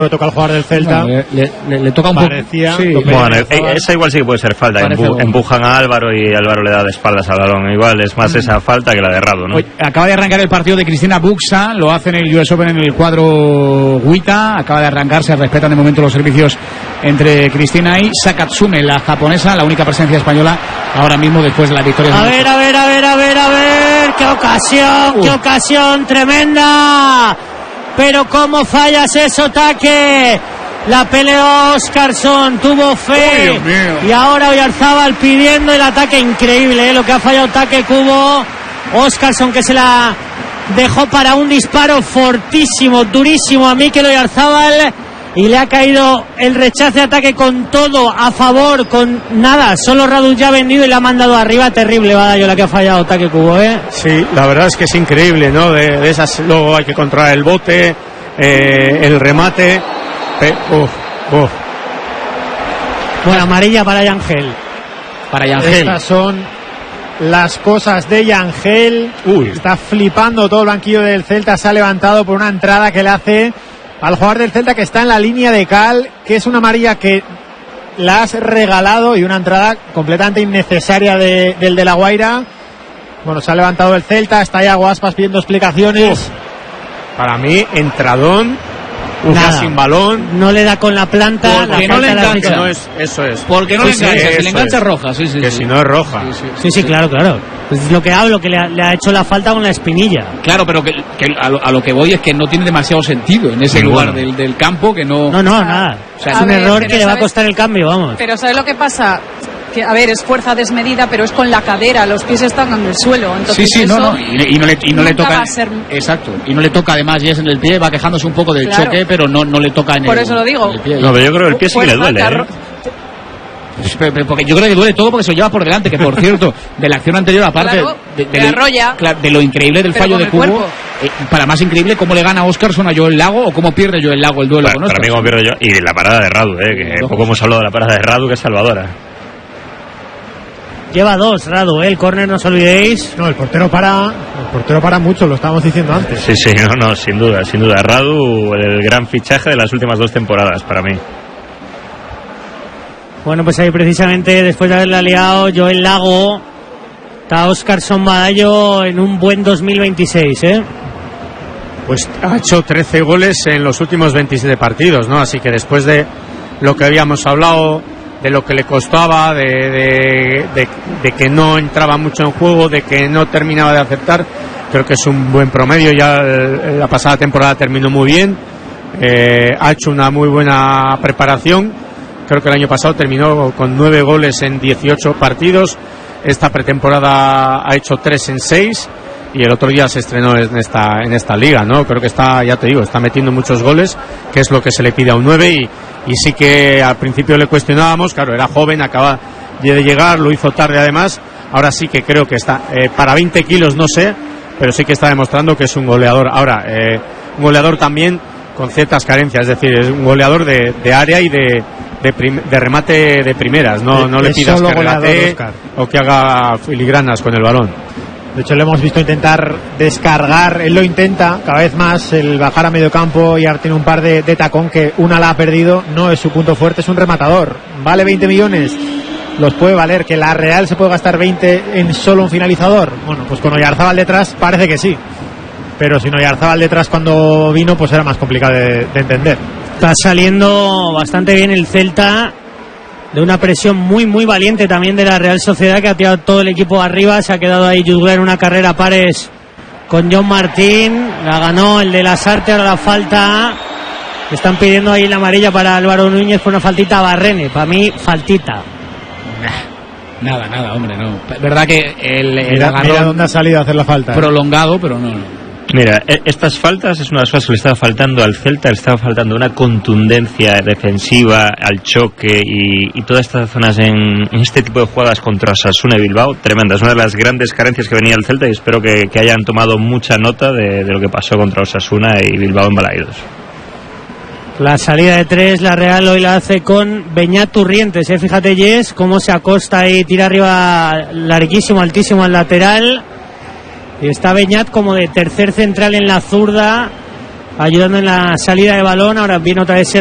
Le toca al jugador del Celta. Bueno, le toca un poco. Sí. Bueno, esa igual sí que puede ser falta. Empujan a Álvaro y Álvaro le da de espaldas al balón. Igual es más esa falta que la de Radu, ¿no? Hoy acaba de arrancar el partido de Cristina Buxa. Lo hace en el US Open en el cuadro Guita. Acaba de arrancar. Se respetan de momento los servicios entre Cristina y Sakatsume, la japonesa, la única presencia española ahora mismo después de la victoria. A ver. ¡Qué ocasión tremenda! Pero cómo fallas eso, Taque. La peleó Óscarson, tuvo fe. Y ahora Oyarzábal pidiendo el ataque increíble, lo que ha fallado Taque Kubo. Óscarson que se la dejó para un disparo fortísimo, durísimo a Mikel Oyarzábal. Y le ha caído el rechace de ataque con todo a favor, con nada. Solo Radu ya ha vendido y la ha mandado arriba. Terrible, Badallo, la que ha fallado Taque Kubo, ¿eh? Sí, la verdad es que es increíble, ¿no? De esas, luego hay que controlar el bote, el remate. Bueno, amarilla para Yangel. Estas son las cosas de Yangel. Está flipando todo el banquillo del Celta. Se ha levantado por una entrada que le hace al jugador del Celta, que está en la línea de cal, que es una amarilla que la has regalado, y una entrada completamente innecesaria del de La Guaira. Bueno, se ha levantado el Celta, está ya Guaspas pidiendo explicaciones. Para mí, entradón, ya sin balón. No le da con la planta. Porque no le engancha. Eso es. Porque no le engancha, si le engancha es roja. Sí, si no es roja. Sí, claro. Es lo que hablo, que le ha hecho la falta con la espinilla. Claro, pero que a lo que voy es que no tiene demasiado sentido en ese lugar del campo, que no... No, nada. O sea, es un error que le va a costar el cambio, vamos. Pero ¿sabes lo que pasa? Que, a ver, es fuerza desmedida, pero es con la cadera, los pies están en el suelo. Entonces sí, eso no. Y no le toca. Exacto. Y no le toca además, y es en el pie, va quejándose un poco del choque, pero no le toca en Por eso lo digo. el pie. No, pero yo creo que el pie sí que le duele, Porque yo creo que duele todo porque se lo lleva por delante, que por cierto, de la acción anterior, aparte de lo increíble del fallo de Kubo, para más increíble cómo le gana Óscarson a Joel Lago, o cómo pierde Joel Lago el duelo con Óscarson. Para mí cómo pierdo yo, y la parada de Radu, que poco hemos hablado de la parada de Radu, que es salvadora. Lleva dos, Radu, el córner, no os olvidéis. No, el portero para mucho, lo estábamos diciendo antes. Sí, no, sin duda. Radu, el gran fichaje de las últimas 2 temporadas para mí. Bueno, pues ahí precisamente, después de haberla liado Joel Lago, está Óscarson Badallo en un buen 2026, Pues ha hecho 13 goles en los últimos 27 partidos, ¿no? Así que después de lo que habíamos hablado, de lo que le costaba, de que no entraba mucho en juego, de que no terminaba de aceptar, creo que es un buen promedio. Ya la pasada temporada terminó muy bien, ha hecho una muy buena preparación. Creo que el año pasado terminó con 9 goles en 18 partidos. Esta pretemporada ha hecho 3 en 6, y el otro día se estrenó en esta liga, ¿no? Creo que está metiendo muchos goles, que es lo que se le pide a un 9, y sí que al principio le cuestionábamos, claro, era joven, acaba de llegar, lo hizo tarde además. Ahora sí que creo que está, para 20 kilos no sé, pero sí que está demostrando que es un goleador. Ahora, un goleador también con ciertas carencias, es decir, es un goleador de área y de remate de primeras, no le pidas que relate o que haga filigranas con el balón. De hecho, le hemos visto intentar descargar, él lo intenta cada vez más, el bajar a medio campo, y ahora tiene un par de tacón que una la ha perdido, no es su punto fuerte, es un rematador. Vale 20 millones, los puede valer. Que la Real se puede gastar 20 en solo un finalizador, bueno, pues con Oyarzábal detrás parece que sí, pero sin Oyarzábal detrás cuando vino, pues era más complicado de entender. Está saliendo bastante bien el Celta, de una presión muy muy valiente también de la Real Sociedad, que ha tirado todo el equipo arriba. Se ha quedado ahí Juzgar en una carrera a pares con John Martín, la ganó el de la Sarte. Ahora la falta, están pidiendo ahí la amarilla para Álvaro Núñez por una faltita a Barrene. Para mí, faltita. Nada, hombre, no. Verdad que mira dónde ha salido a hacer la falta. Prolongado, pero no. Mira, estas faltas es una de las cosas que le estaba faltando al Celta. Le estaba faltando una contundencia defensiva al choque, y todas estas zonas en este tipo de jugadas contra Osasuna y Bilbao, tremenda. Es una de las grandes carencias que venía el Celta, y espero que hayan tomado mucha nota de lo que pasó contra Osasuna y Bilbao en Balaidos. La salida de 3, la Real hoy la hace con Beñat Turrientes, fíjate, Jess, cómo se acosta y tira arriba larguísimo, altísimo al lateral. Y está Beñat como de tercer central en la zurda, ayudando en la salida de balón. Ahora viene otra vez